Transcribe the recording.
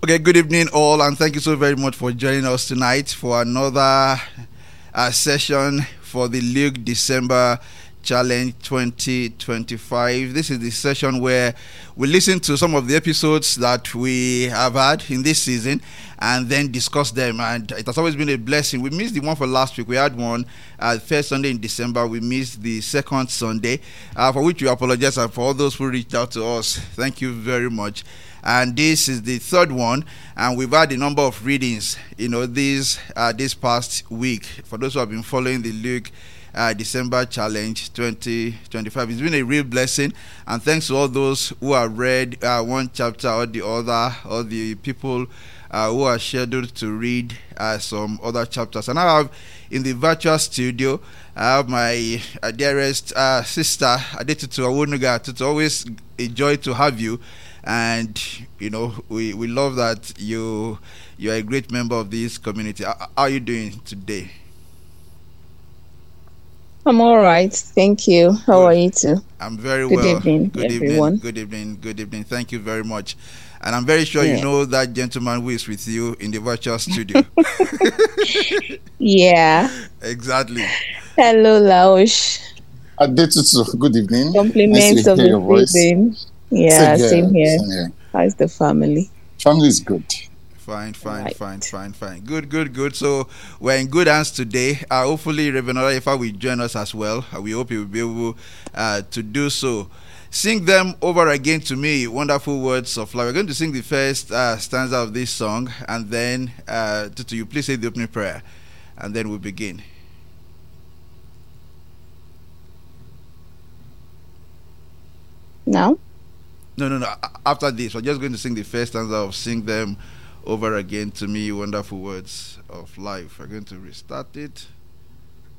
Okay, good evening, all, and thank you so very much for joining us tonight for another session for the Luke December Challenge 2025. This is the session where we listen to some of the episodes that we have had in this season and then discuss them. And it has always been a blessing. We missed the one for last week. We had one first Sunday in December. We missed the second Sunday, for which we apologize, and for all those who reached out to us, thank you very much. And this is the third one, and we've had a number of readings, this past week. For those who have been following the Luke December Challenge 2025, it's been a real blessing, and thanks to all those who have read one chapter or the other, or the people who are scheduled to read some other chapters. And I have in the virtual studio, I have my dearest sister Adetutu Awunuga. It's always a joy to have you. And we love that you're a great member of this community. How are you doing today? I'm all right, thank you. How are you too? I'm very Good well. evening, Good everyone. evening. Good evening. Thank you very much. And I'm very sure you know that gentleman who is with you in the virtual studio. Yeah. Exactly. Hello, Laosh. Adetutu, good evening. Compliments Nice to of hear your the voice. season. Yeah, same here. How's the family? Family is good. Fine. Right. Good. So we're in good hands today. Hopefully, Reverend Olaifa will join us as well. We hope he will be able to do so. Sing them over again to me, wonderful words of love. We're going to sing the first stanza of this song, and then Tutu, you please say the opening prayer, and then we'll begin. Now? No. After this, we're just going to sing the first stanza of Sing Them Over Again to Me, Wonderful Words of Life. We're going to restart it.